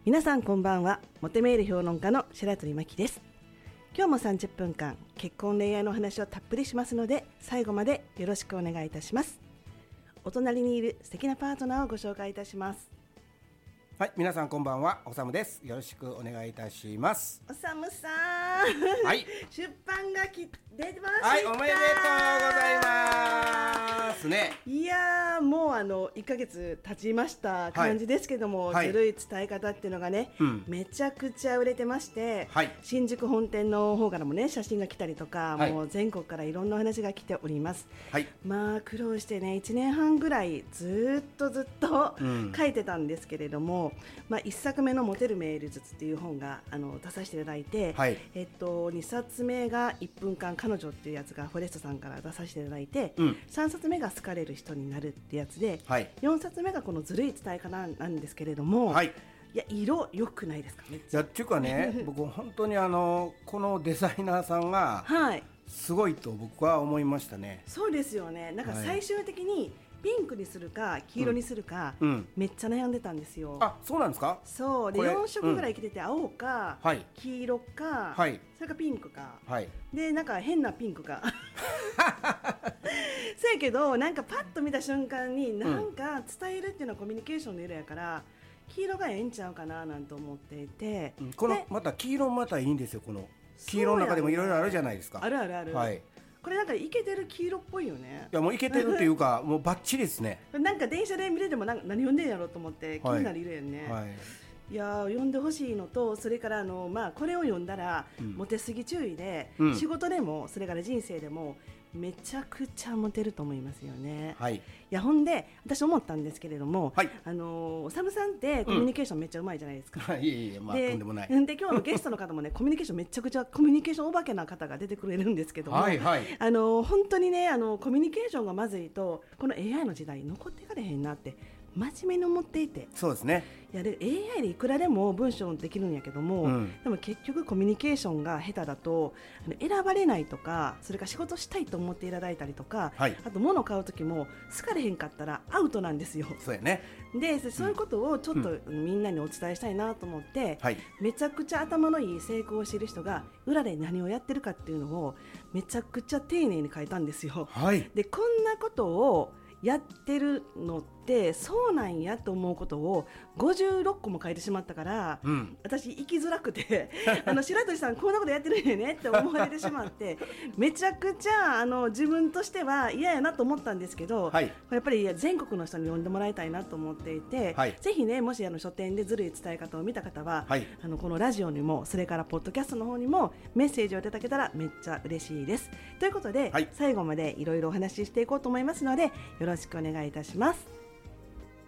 皆さんこんばんは。モテメール評論家の白鳥真希です。今日も30分間結婚恋愛の話をたっぷりしますので、最後までよろしくお願いいたします。お隣にいる素敵なパートナーをご紹介いたします。 はい、皆さんこんばんは、おさむです。よろしくお願いいたします。 おさむさん、 はい、 出版が出ました。 はい、おめでとうございますね。 いやー、もう1ヶ月経ちました感じですけども、ずるい伝え方っていうのがね、めちゃくちゃ売れてまして、新宿本店の方からもね写真が来たりとか、もう全国からいろんなお話が来ております。まあ苦労してね1年半ぐらいずっと書いてたんですけれども、1作目のモテるメール術っていう本が出させていただいて、2冊目が1分間彼女っていうやつがフォレストさんから出させていただいて、3冊目が好かれる人になるってやつで、4冊目がこのずるい伝え方なんですけれども、いや色良くないですか？めっちゃ。 っていうかね僕本当にこのデザイナーさんがすごいと僕は思いましたね。 そうですよね。なんか最終的にピンクにするか黄色にするか、めっちゃ悩んでたんですよ。 あ、そうなんですか？ そうで4色ぐらい着てて、青か、黄色か、それからピンクか、でなんか変なピンクかそうやけどなんかパッと見た瞬間になんか伝えるっていうのはコミュニケーションの色やから、黄色がええんちゃうかななんて思っていて、 このまた黄色またいいんですよ。この黄色の中でもいろいろあるじゃないですか。 あるあるある、これなんかイケてる黄色っぽいよね。 いやもうイケてるっていうかもうバッチリですね。 なんか電車で見れても何読んでんやろうと思って気になる色やんね。いや読んでほしいのと、それからこれを読んだら、モテすぎ注意で、仕事でもそれから人生でもめちゃくちゃモテると思いますよね。いやほんで私思ったんですけれども、おさむさんってコミュニケーションめっちゃうまいじゃないですか。 いえいえ、まあとんでもない。 で今日のゲストの方もねコミュニケーションめちゃくちゃコミュニケーションお化けな方が出てくれるんですけども、本当にねコミュニケーションがまずいとこの AI の時代残っていかれへんなって真面目に思っていて。 そうですね。 いやで AI でいくらでも文章できるんやけども、でも結局コミュニケーションが下手だと選ばれないとか、それから仕事したいと思っていただいたりとか、あと物を買う時も好かれへんかったらアウトなんですよ。 そうやね。 でそういうことをちょっとみんなにお伝えしたいなと思って、めちゃくちゃ頭のいい成功している人が裏で何をやってるかっていうのをめちゃくちゃ丁寧に書いたんですよ。でこんなことをやってるのってそうなんやと思うことを56個も書いてしまったから、私生きづらくて白鳥さんこんなことやってるんやねって思われてしまってめちゃくちゃ自分としては嫌やなと思ったんですけど、やっぱり全国の人に読んでもらいたいなと思っていて、ぜひねもし書店でずるい伝え方を見た方は、このラジオにもそれからポッドキャストの方にもメッセージをいただけたらめっちゃ嬉しいです。ということで、最後までいろいろお話ししていこうと思いますのでよろしくお願いいたします。